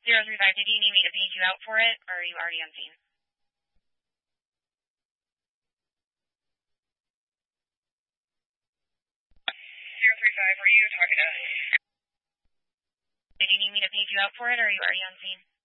035, did you need me to page you out for it, or are you already on scene? 035, were you talking to us? Did you need me to page you out for it, or are you already on scene?